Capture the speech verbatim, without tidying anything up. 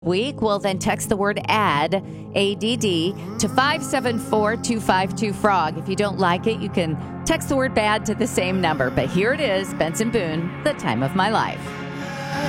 week, well, then text the word add, A D D, to five seven four two five two frog. If you don't like it, you can text the word bad to the same number. But here it is, Benson Boone, the time of my life.